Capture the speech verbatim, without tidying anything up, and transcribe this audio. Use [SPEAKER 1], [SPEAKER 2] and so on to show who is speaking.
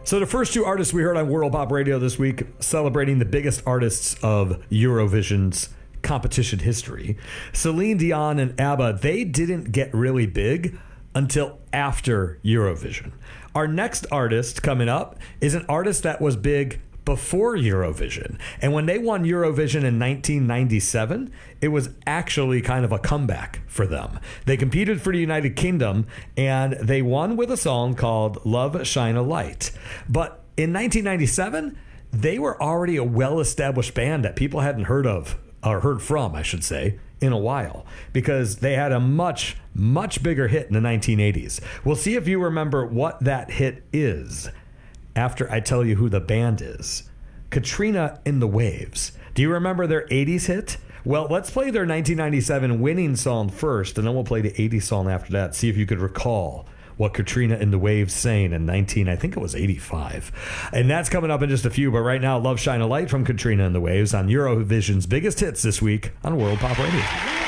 [SPEAKER 1] So the first two artists we heard on World Pop Radio this week, celebrating the biggest artists of Eurovision's competition history, Celine Dion and ABBA, they didn't get really big until after Eurovision. Our next artist coming up is an artist that was big before Eurovision. And when they won Eurovision in nineteen ninety-seven, it was actually kind of a comeback for them. They competed for the United Kingdom, and they won with a song called Love Shine a Light. But in nineteen ninety-seven, they were already a well-established band that people hadn't heard of, or heard from, I should say, in a while, because they had a much, much bigger hit in the nineteen eighties. We'll see if you remember what that hit is after I tell you who the band is. Katrina and the Waves. Do you remember their eighties hit? Well, let's play their nineteen ninety-seven winning song first, and then we'll play the eighties song after that. See if you could recall what Katrina and the Waves sang in nineteen, I think it was eighty-five. And that's coming up in just a few, but right now, Love Shine a Light from Katrina and the Waves on Eurovision's biggest hits this week on World Pop Radio.